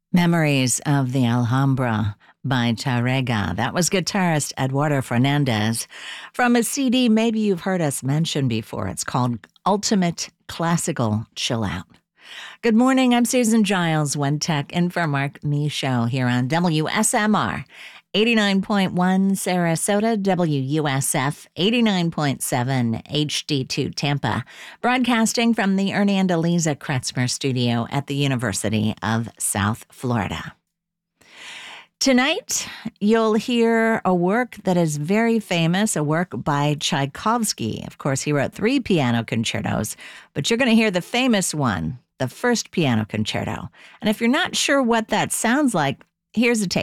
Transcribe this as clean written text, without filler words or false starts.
Memories of the Alhambra by Tarrega. That was guitarist Eduardo Fernandez from a CD maybe you've heard us mention before. It's called Ultimate Classical Chill Out. Good morning, I'm Susan Giles, One Tech in for Mark Michaud here on WSMR 89.1 Sarasota, WUSF 89.7 HD2 Tampa, broadcasting from the Ernie and Eliza Kretzmer studio at the University of South Florida. Tonight, you'll hear a work that is very famous, a work by Tchaikovsky. Of course, he wrote 3 piano concertos, but you're going to hear the famous one, the first piano concerto. And if you're not sure what that sounds like, here's a tape.